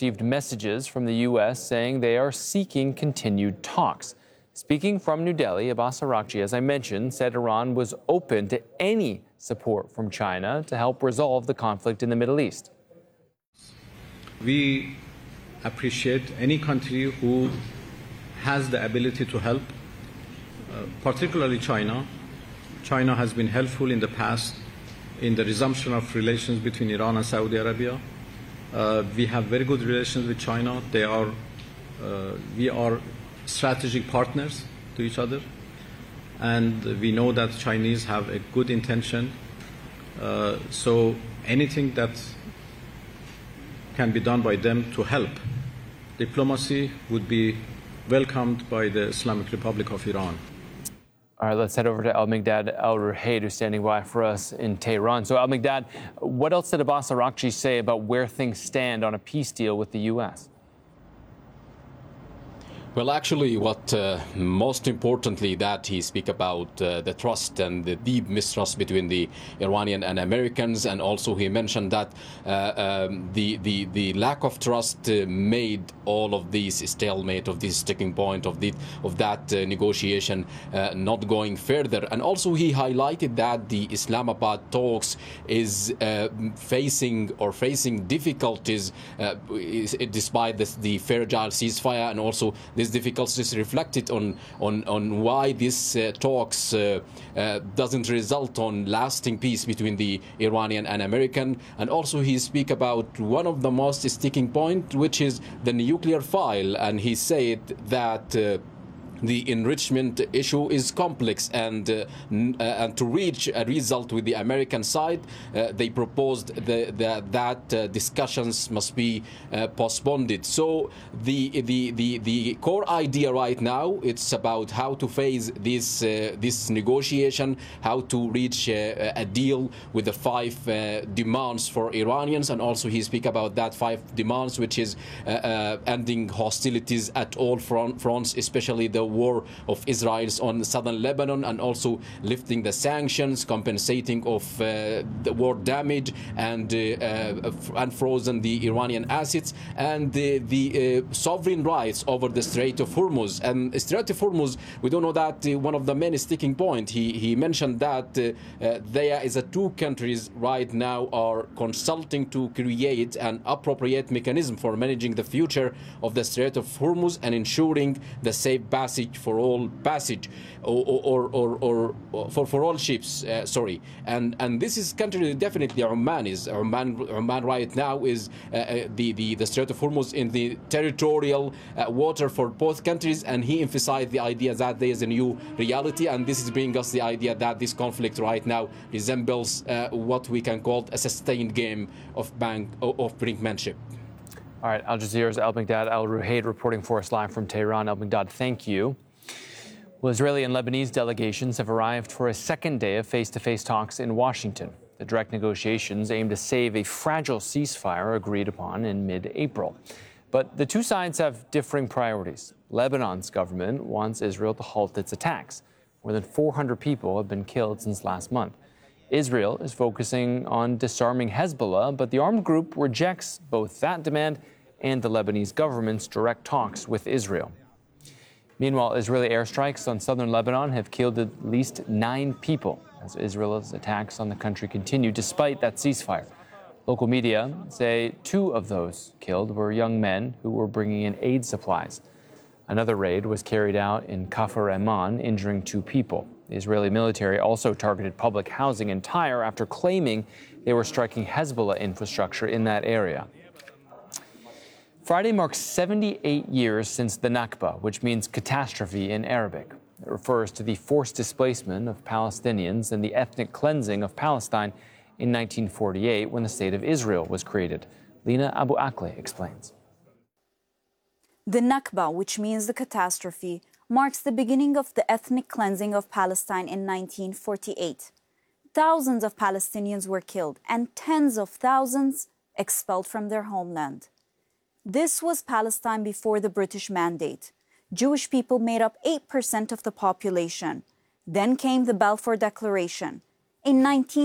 received messages from the U.S. saying they are seeking continued talks. Speaking from New Delhi, Abbas Araghchi, as I mentioned, said Iran was open to any support from China to help resolve the conflict in the Middle East. We appreciate any country who has the ability to help, particularly China. China has been helpful in the past in the resumption of relations between Iran and Saudi Arabia. We have very good relations with China. We are strategic partners to each other, and we know that Chinese have a good intention. So anything that can be done by them to help diplomacy would be welcomed by the Islamic Republic of Iran. All right, let's head over to Al-Miqdad Al-Ruhayd, who's standing by for us in Tehran. So, Al-Miqdad, what else did Abbas Araghchi say about where things stand on a peace deal with the U.S.? Well, actually, what most importantly that he speak about the trust and the deep mistrust between the Iranian and Americans, and also he mentioned that the lack of trust made all of these stalemate, of this sticking point, of that negotiation not going further. And also he highlighted that the Islamabad talks is facing difficulties despite the fragile ceasefire, and also these difficulties reflected on why this talks doesn't result on lasting peace between the Iranian and American. And also he speak about one of the most sticking point, which is the nuclear file, and he said that the enrichment issue is complex, and to reach a result with the American side, they proposed that discussions must be postponed. So the core idea right now, it's about how to phase this negotiation, how to reach a deal with the 5 demands for Iranians. And also he speak about that 5 demands, which is ending hostilities at all fronts, especially the war of Israel on southern Lebanon, and also lifting the sanctions, compensating of the war damage, and unfrozen the Iranian assets, and the sovereign rights over the Strait of Hormuz. And Strait of Hormuz, we don't know that one of the main sticking point. He mentioned that there is 2 countries right now are consulting to create an appropriate mechanism for managing the future of the Strait of Hormuz and ensuring the safe passage for all passage, or for all ships. And this is country definitely Oman right now is the Strait of Hormuz in the territorial water for both countries. And he emphasized the idea that there is a new reality, and this is bringing us the idea that this conflict right now resembles what we can call a sustained game of brinkmanship. All right, Al Jazeera's Al-Miqdad Al-Ruhayd reporting for us live from Tehran. Al-Miqdad, thank you. Well, Israeli and Lebanese delegations have arrived for a second day of face-to-face talks in Washington. The direct negotiations aim to save a fragile ceasefire agreed upon in mid-April. But the 2 sides have differing priorities. Lebanon's government wants Israel to halt its attacks. More than 400 people have been killed since last month. Israel is focusing on disarming Hezbollah, but the armed group rejects both that demand and the Lebanese government's direct talks with Israel. Meanwhile, Israeli airstrikes on southern Lebanon have killed at least 9 people as Israel's attacks on the country continue despite that ceasefire. Local media say 2 of those killed were young men who were bringing in aid supplies. Another raid was carried out in Kafr Eman, injuring 2 people. The Israeli military also targeted public housing in Tyre after claiming they were striking Hezbollah infrastructure in that area. Friday marks 78 years since the Nakba, which means catastrophe in Arabic. It refers to the forced displacement of Palestinians and the ethnic cleansing of Palestine in 1948 when the State of Israel was created. Lina Abu Akleh explains. The Nakba, which means the catastrophe, marks the beginning of the ethnic cleansing of Palestine in 1948. Thousands of Palestinians were killed and tens of thousands expelled from their homeland. This was Palestine before the British Mandate. Jewish people made up 8% of the population. Then came the Balfour Declaration. In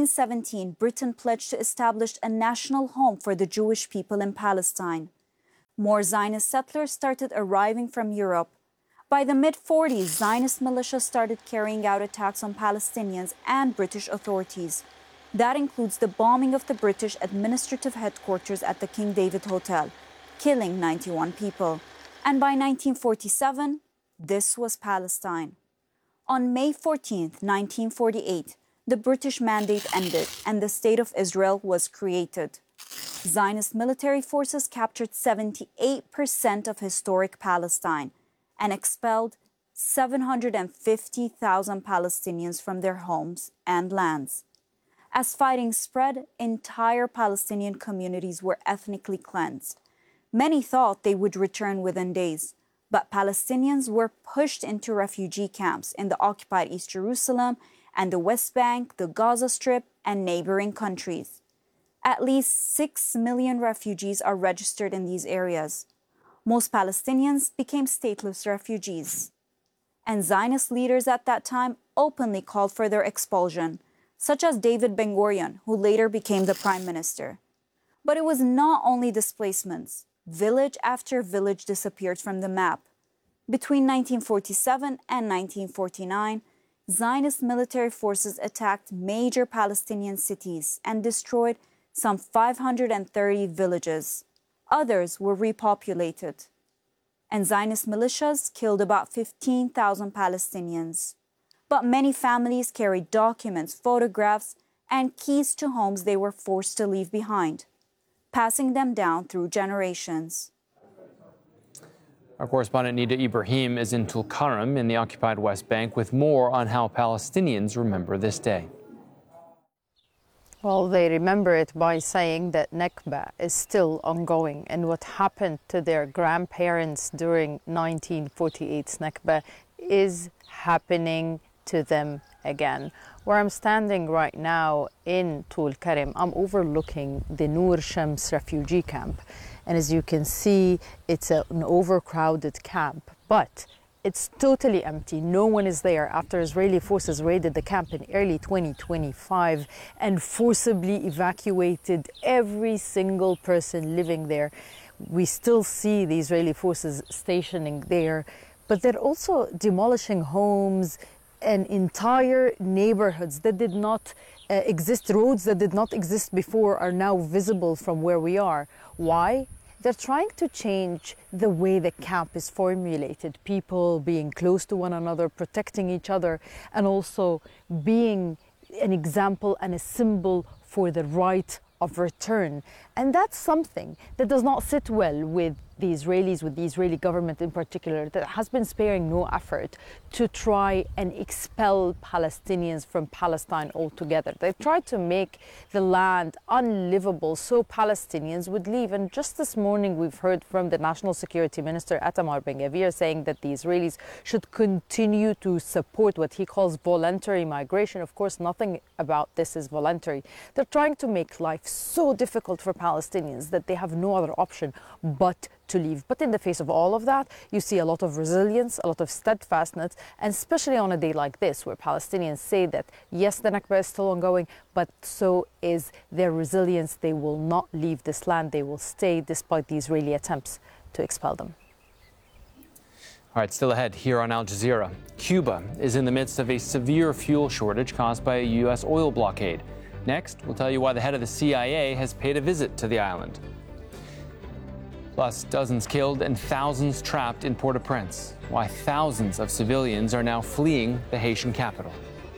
1917, Britain pledged to establish a national home for the Jewish people in Palestine. More Zionist settlers started arriving from Europe. By the mid-40s, Zionist militias started carrying out attacks on Palestinians and British authorities. That includes the bombing of the British administrative headquarters at the King David Hotel, killing 91 people. And by 1947, this was Palestine. On May 14, 1948, the British mandate ended and the State of Israel was created. Zionist military forces captured 78% of historic Palestine and expelled 750,000 Palestinians from their homes and lands. As fighting spread, entire Palestinian communities were ethnically cleansed. Many thought they would return within days, but Palestinians were pushed into refugee camps in the occupied East Jerusalem and the West Bank, the Gaza Strip, and neighboring countries. At least 6 million refugees are registered in these areas. Most Palestinians became stateless refugees. And Zionist leaders at that time openly called for their expulsion, such as David Ben-Gurion, who later became the prime minister. But it was not only displacements. Village after village disappeared from the map. Between 1947 and 1949, Zionist military forces attacked major Palestinian cities and destroyed some 530 villages. Others were repopulated. And Zionist militias killed about 15,000 Palestinians. But many families carried documents, photographs, and keys to homes they were forced to leave behind, passing them down through generations. Our correspondent Nida Ibrahim is in Tulkarm in the occupied West Bank with more on how Palestinians remember this day. Well, they remember it by saying that Nakba is still ongoing, and what happened to their grandparents during 1948's Nakba is happening to them again. Where I'm standing right now in Tulkarm, I'm overlooking the Nur Shams refugee camp. And as you can see, it's an overcrowded camp, but it's totally empty. No one is there after Israeli forces raided the camp in early 2025 and forcibly evacuated every single person living there. We still see the Israeli forces stationing there, but they're also demolishing homes and entire neighborhoods that did not exist. Roads that did not exist before are now visible from where we are. Why? They're trying to change the way the camp is formulated, people being close to one another, protecting each other, and also being an example and a symbol for the right of return. And that's something that does not sit well with the Israelis, with the Israeli government in particular, that has been sparing no effort to try and expel Palestinians from Palestine altogether. They've tried to make the land unlivable so Palestinians would leave. And just this morning, we've heard from the National Security Minister, Itamar Ben-Gvir, saying that the Israelis should continue to support what he calls voluntary migration. Of course, nothing about this is voluntary. They're trying to make life so difficult for Palestinians that they have no other option but to leave. But in the face of all of that, you see a lot of resilience, a lot of steadfastness, and especially on a day like this, where Palestinians say that, yes, the Nakba is still ongoing, but so is their resilience. They will not leave this land. They will stay despite the Israeli attempts to expel them. All right, still ahead here on Al Jazeera. Cuba is in the midst of a severe fuel shortage caused by a U.S. oil blockade. Next, we'll tell you why the head of the CIA has paid a visit to the island. Plus, dozens killed and thousands trapped in Port-au-Prince. Why thousands of civilians are now fleeing the Haitian capital.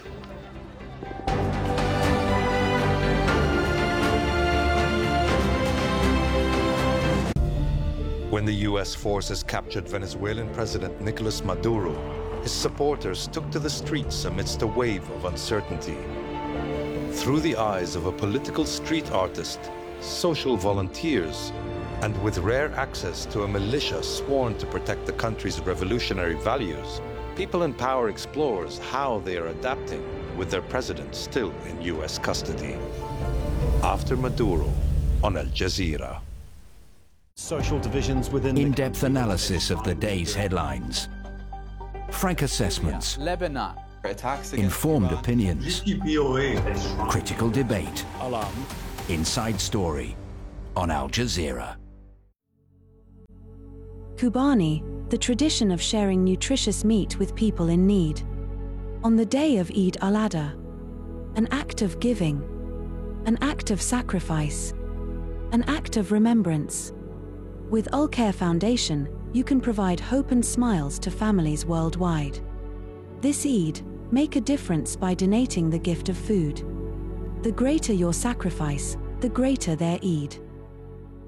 When the U.S. forces captured Venezuelan President Nicolas Maduro, his supporters took to the streets amidst a wave of uncertainty. Through the eyes of a political street artist, social volunteers, and with rare access to a militia sworn to protect the country's revolutionary values, People in Power explores how they are adapting with their president still in U.S. custody. After Maduro on Al Jazeera. Social divisions within in-depth analysis of the day's headlines. Frank assessments. Lebanon. Informed opinions. Critical debate. Inside Story on Al Jazeera. Kubani, the tradition of sharing nutritious meat with people in need. On the day of Eid al-Adha, an act of giving, an act of sacrifice, an act of remembrance. With Al-Khair Foundation, you can provide hope and smiles to families worldwide. This Eid, make a difference by donating the gift of food. The greater your sacrifice, the greater their Eid.